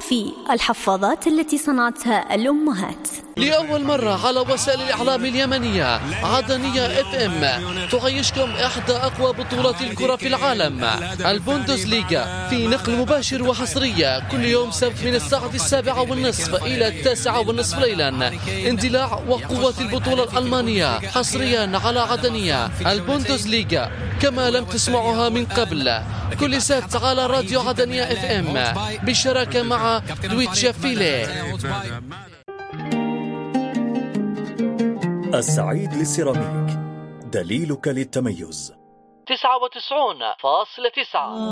في الحفاضات التي صنعتها الأمهات. لأول مرة على وسائل الإعلام اليمنية عدنية FM تعيشكم إحدى أقوى بطولات الكرة في العالم، البوندسليغا، في نقل مباشر وحصرية كل يوم سبت من الساعة 7:30 إلى 9:30 ليلا. اندلاع وقوة البطولة الألمانية حصريا على عدنية، البوندسليغا كما لم تسمعها من قبل، كل سبت على راديو عدنية FM بالشراكة مع دويتش فيلي. السعيد للسيراميك، دليلك للتميز. 99.9